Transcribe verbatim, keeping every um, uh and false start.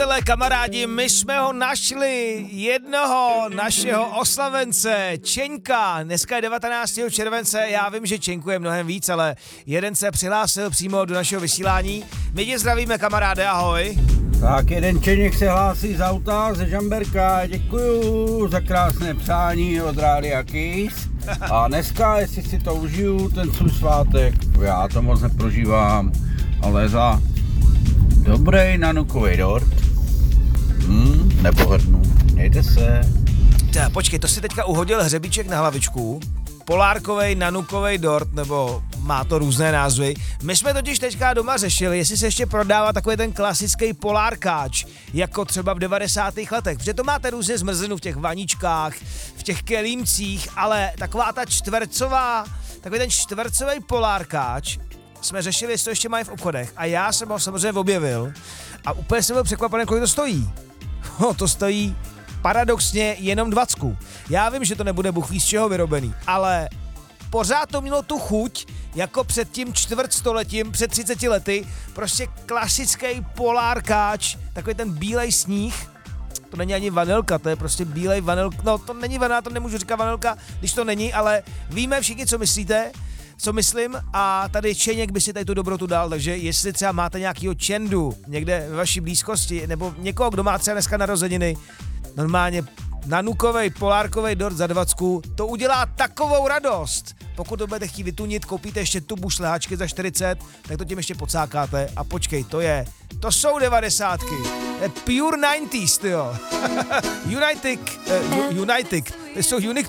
Přátelé, kamarádi, my jsme ho našli, jednoho našeho oslavence, Čeňka. Dneska je devatenáctého července, já vím, že Čeňku je mnohem víc, ale jeden se přihlásil přímo do našeho vysílání. My tě zdravíme, kamaráde, ahoj. Tak jeden Čeněk se hlásí z auta, ze Žamberka, děkuju za krásné přání od Rádia Kiss. A dneska, jestli si to užiju, ten svůj svátek, já to moc neprožívám, ale za dobrý nanukový dort, hmm, nepohrdnu, mějte se. Ta, počkej, to si teďka uhodil hřebíček na hlavičku. Polárkovej, nanukovej dort, nebo má to různé názvy. My jsme totiž teďka doma řešili, jestli se ještě prodává takový ten klasický polárkáč, jako třeba v devadesátých letech, protože to máte různě zmrzlinu v těch vaničkách, v těch kelímcích, ale taková ta čtvercová, takový ten čtvercový polárkáč, jsme řešili, jestli to ještě mají v obchodech a já jsem ho samozřejmě objevil a úplně jsem byl překvapený, kolik to stojí. No, to stojí paradoxně jenom dvacku. Já vím, že to nebude bůh ví z čeho vyrobený, ale pořád to mělo tu chuť, jako před tím čtvrtstoletím, před třiceti lety, prostě klasický polárkáč, takový ten bílej sníh. To není ani vanilka, to je prostě bílej vanilka, no to není vanilka, to nemůžu říkat vanilka, když to není, ale víme všichni, co myslíte, co myslím, a tady Čeněk by si tady tu dobrotu dal, takže jestli třeba máte nějakýho čendu někde ve vaší blízkosti, nebo někoho, kdo má třeba dneska narozeniny, normálně nanukovej, polárkovej dort za dvacku, to udělá takovou radost. Pokud to budete chtít vytunit, koupíte ještě tubu šlehačky za čtyřicet, tak to tím ještě pocákáte a počkej, to je, to jsou devadesátky. To je pure devadesátky, tyjo. United, uh, United, to jsou Unique